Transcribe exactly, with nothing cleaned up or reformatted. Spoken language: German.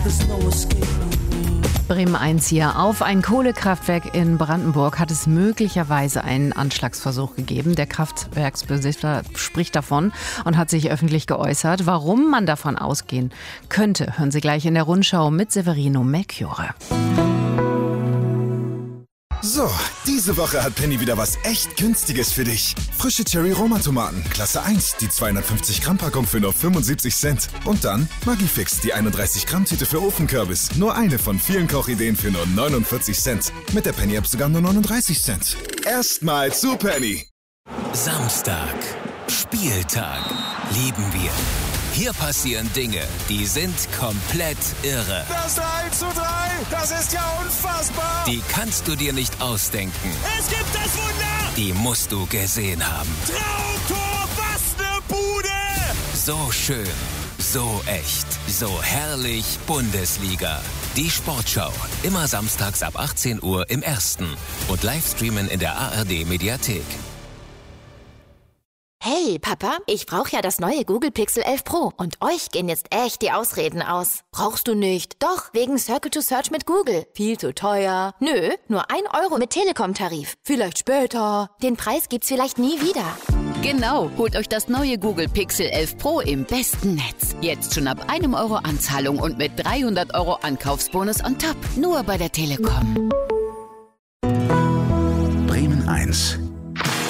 Bremen eins hier. Auf ein Kohlekraftwerk in Brandenburg hat es möglicherweise einen Anschlagsversuch gegeben. Der Kraftwerksbesitzer spricht davon und hat sich öffentlich geäußert. Warum man davon ausgehen könnte, hören Sie gleich in der Rundschau mit Severino Melchiorre. So, diese Woche hat Penny wieder was echt Günstiges für dich. Frische Cherry-Roma-Tomaten, Klasse eins, die zweihundertfünfzig Gramm Packung für nur fünfundsiebzig Cent. Und dann Maggi-Fix, die einunddreißig Gramm Tüte für Ofenkürbis. Nur eine von vielen Kochideen für nur neunundvierzig Cent. Mit der Penny-App sogar nur neununddreißig Cent. Erstmal zu Penny. Samstag, Spieltag, lieben wir. Hier passieren Dinge, die sind komplett irre. Das eins zu drei, das ist ja unfassbar. Die kannst du dir nicht ausdenken. Es gibt das Wunder. Die musst du gesehen haben. Traumtor, was ne Bude. So schön, so echt, so herrlich Bundesliga. Die Sportschau, immer samstags ab achtzehn Uhr im Ersten und Livestreamen in der A R D-Mediathek. Hey, Papa, ich brauche ja das neue Google Pixel elf Pro und euch gehen jetzt echt die Ausreden aus. Brauchst du nicht? Doch, wegen Circle to Search mit Google. Viel zu teuer. Nö, nur ein Euro mit Telekom-Tarif. Vielleicht später. Den Preis gibt's vielleicht nie wieder. Genau, holt euch das neue Google Pixel elf Pro im besten Netz. Jetzt schon ab einem Euro Anzahlung und mit dreihundert Euro Ankaufsbonus on top. Nur bei der Telekom.